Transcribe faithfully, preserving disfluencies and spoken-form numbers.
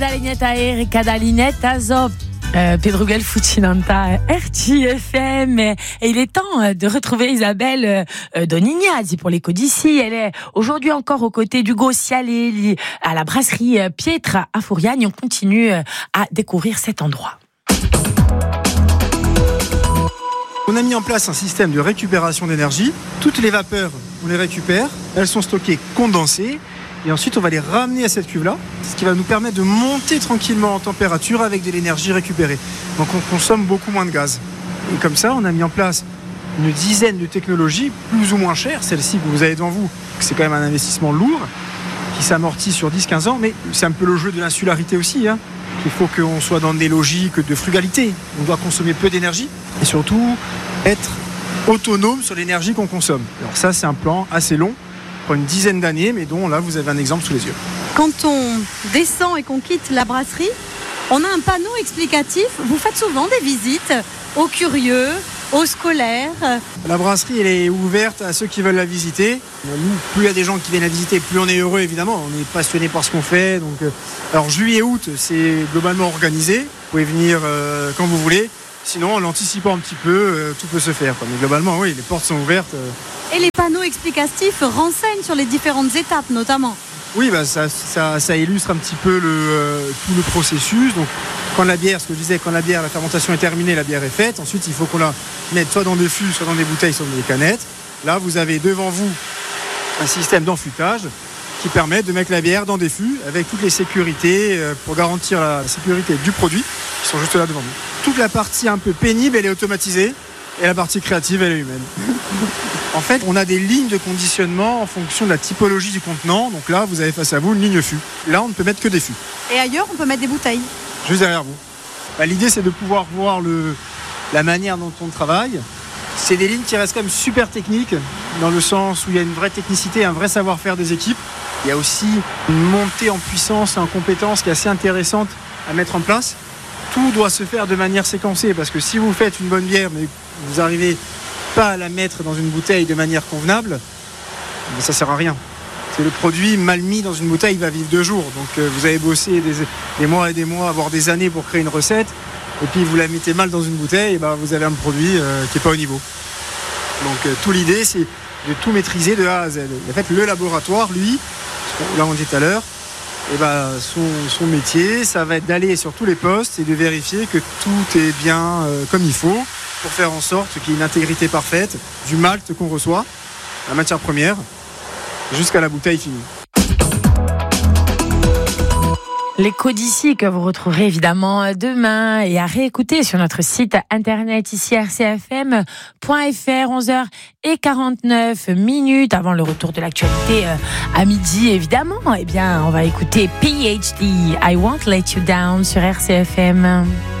Dalinetta e Cadalinetta Zop. Euh, Pedro Galfucinanta, R T F M. Et il est temps de retrouver Isabelle euh, Donignazzi pour les Codici. Elle est aujourd'hui encore aux côtés d'Ugo Cialelli à la brasserie Pietra à Furiani. On continue à découvrir cet endroit. On a mis en place un système de récupération d'énergie. Toutes les vapeurs, on les récupère. Elles sont stockées, condensées. Et ensuite, on va les ramener à cette cuve-là, ce qui va nous permettre de monter tranquillement en température avec de l'énergie récupérée. Donc on consomme beaucoup moins de gaz. Et comme ça, on a mis en place une dizaine de technologies, plus ou moins chères. Celle-ci que vous avez devant vous, c'est quand même un investissement lourd, qui s'amortit sur dix à quinze ans, mais c'est un peu le jeu de l'insularité aussi. Hein. Il faut qu'on soit dans des logiques de frugalité. On doit consommer peu d'énergie et surtout être autonome sur l'énergie qu'on consomme. Alors ça, c'est un plan assez long, pour une dizaine d'années, mais dont là, vous avez un exemple sous les yeux. Quand on descend et qu'on quitte la brasserie, on a un panneau explicatif. Vous faites souvent des visites aux curieux, aux scolaires. La brasserie, elle est ouverte à ceux qui veulent la visiter. Nous, plus il y a des gens qui viennent la visiter, plus on est heureux, évidemment. On est passionné par ce qu'on fait. Donc, euh, alors, juillet-août, c'est globalement organisé. Vous pouvez venir euh, quand vous voulez. Sinon, en anticipant un petit peu, euh, tout peut se faire. Quoi. Mais globalement, oui, les portes sont ouvertes. Euh. Et les panneaux explicatifs renseignent sur les différentes étapes, notamment. Oui, bah, ça, ça, ça illustre un petit peu le, euh, tout le processus. Donc, quand la bière, ce que je disais, quand la bière, la fermentation est terminée, la bière est faite. Ensuite, il faut qu'on la mette soit dans des fûts, soit dans des bouteilles, soit dans des canettes. Là, vous avez devant vous un système d'enfûtage qui permet de mettre la bière dans des fûts avec toutes les sécurités euh, pour garantir la sécurité du produit qui sont juste là devant nous. Toute la partie un peu pénible, elle est automatisée et la partie créative, elle est humaine. En fait, on a des lignes de conditionnement en fonction de la typologie du contenant. Donc là, vous avez face à vous une ligne fût. Là, on ne peut mettre que des fûts. Et ailleurs, on peut mettre des bouteilles. Juste derrière vous. Bah, l'idée, c'est de pouvoir voir le, la manière dont on travaille. C'est des lignes qui restent quand même super techniques, dans le sens où il y a une vraie technicité, un vrai savoir-faire des équipes. Il y a aussi une montée en puissance et en compétence qui est assez intéressante à mettre en place. Tout doit se faire de manière séquencée, parce que si vous faites une bonne bière, mais vous n'arrivez pas à la mettre dans une bouteille de manière convenable, ça ne sert à rien. C'est le produit mal mis dans une bouteille, il va vivre deux jours. Donc euh, vous avez bossé des, des mois et des mois, voire des années pour créer une recette, et puis vous la mettez mal dans une bouteille, et ben, vous avez un produit euh, qui n'est pas au niveau. Donc euh, toute l'idée, c'est de tout maîtriser de A à Z. En fait, le laboratoire, lui, là on dit tout à l'heure, et ben, son, son métier, ça va être d'aller sur tous les postes et de vérifier que tout est bien euh, comme il faut, pour faire en sorte qu'il y ait une intégrité parfaite du malt qu'on reçoit, la matière première, jusqu'à la bouteille finie. Les Codici que vous retrouverez évidemment demain et à réécouter sur notre site internet ici r c f m point f r. onze heures quarante-neuf minutes avant le retour de l'actualité à midi évidemment. Eh bien, on va écouter P H D, I Won't Let You Down sur R C F M.